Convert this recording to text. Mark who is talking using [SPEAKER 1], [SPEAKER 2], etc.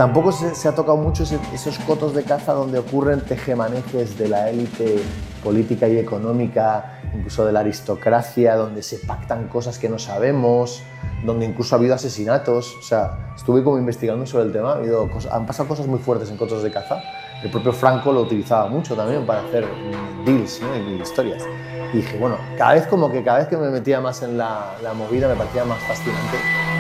[SPEAKER 1] Tampoco se ha tocado mucho esos cotos de caza donde ocurren tejemanejes de la élite política y económica, incluso de la aristocracia, donde se pactan cosas que no sabemos, donde incluso ha habido asesinatos. O sea, estuve como investigando sobre el tema, han pasado cosas muy fuertes en cotos de caza. El propio Franco lo utilizaba mucho también para hacer deals, ¿no? Y historias. Y dije, bueno, cada vez que me metía más en la movida me parecía más fascinante.